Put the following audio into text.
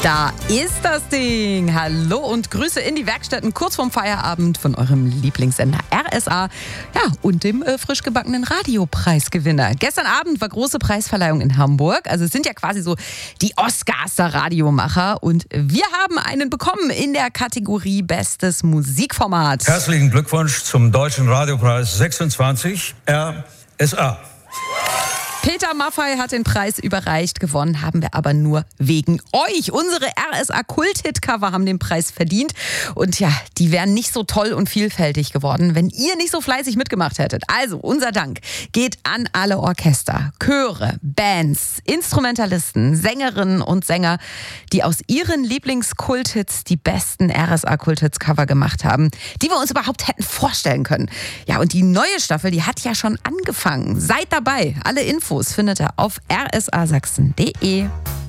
Da ist das Ding. Hallo und Grüße in die Werkstätten kurz vorm Feierabend von eurem Lieblingssender RSA. Ja, und dem frisch gebackenen Radiopreisgewinner. Gestern Abend war große Preisverleihung in Hamburg. Also es sind ja quasi so die Oscars der Radiomacher. Und wir haben einen bekommen in der Kategorie Bestes Musikformat. Herzlichen Glückwunsch zum Deutschen Radiopreis 26 RSA. Peter Maffay hat den Preis überreicht. Gewonnen haben wir aber nur wegen euch. Unsere RSA-Kult-Hit-Cover haben den Preis verdient. Und ja, die wären nicht so toll und vielfältig geworden, wenn ihr nicht so fleißig mitgemacht hättet. Also, unser Dank geht an alle Orchester, Chöre, Bands, Instrumentalisten, Sängerinnen und Sänger, die aus ihren Lieblings-Kult-Hits die besten RSA-Kult-Hits-Cover gemacht haben, die wir uns überhaupt hätten vorstellen können. Ja, und die neue Staffel, die hat ja schon angefangen. Seid dabei. Alle Infos findet ihr auf rsasachsen.de.